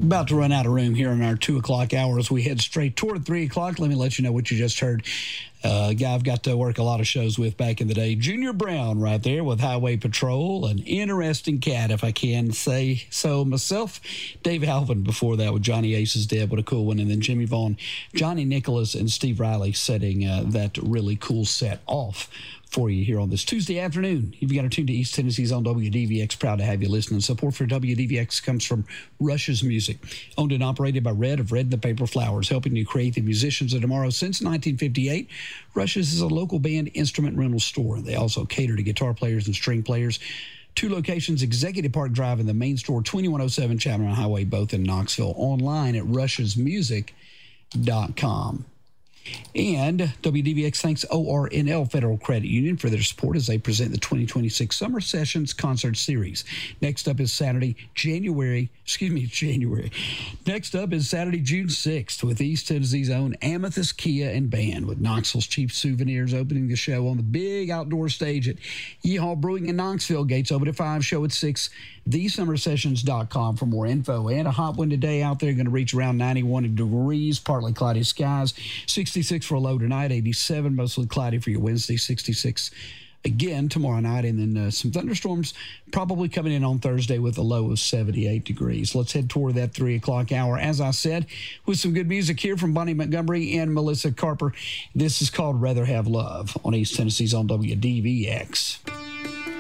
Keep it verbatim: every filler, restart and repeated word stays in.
About to run out of room here in our two o'clock hour as we head straight toward three o'clock. Let me let you know what you just heard. Uh, a guy I've got to work a lot of shows with back in the day, Junior Brown, right there with Highway Patrol. An interesting cat, if I can say so myself. Dave Alvin before that with Johnny Ace's Dead, what a cool one. And then Jimmy Vaughn, Johnny Nicholas, and Steve Riley setting uh, that really cool set off for you here on this Tuesday afternoon. You've got to tune to East Tennessee's on W D V X. Proud to have you listening. Support for W D V X comes from Rush's Music, owned and operated by Red of Red and the Paper Flowers, helping you create the musicians of tomorrow since nineteen fifty-eight. Rush's is a local band instrument rental store. They also cater to guitar players and string players. Two locations, Executive Park Drive and the main store, twenty-one oh seven Chapman Highway, both in Knoxville. Online at rush's music dot com. And W D V X thanks O R N L Federal Credit Union for their support as they present the twenty twenty-six Summer Sessions Concert Series. Next up is Saturday, January, excuse me, January. Next up is Saturday, June sixth with East Tennessee's own Amethyst Kia and Band, with Knoxville's Cheap Souvenirs opening the show on the big outdoor stage at Yeehaw Brewing in Knoxville. Gates open at five, show at six. the summer sessions dot com for more info. And a hot one today out there, going to reach around ninety-one degrees, partly cloudy skies. sixty-six for a low tonight, eighty-seven, mostly cloudy for your Wednesday, sixty-six again tomorrow night, and then uh, some thunderstorms probably coming in on Thursday with a low of seventy-eight degrees. Let's head toward that three o'clock hour, as I said, with some good music here from Bonnie Montgomery and Melissa Carper. This is called Rather Have Love on East Tennessee's on W D V X.